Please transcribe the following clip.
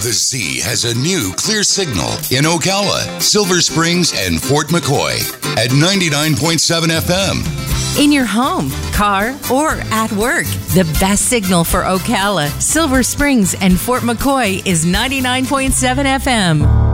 The Z has a new clear signal in Ocala, Silver Springs, and Fort McCoy at 99.7 FM. In your home, car, or at work, the best signal for Ocala, Silver Springs, and Fort McCoy is 99.7 FM.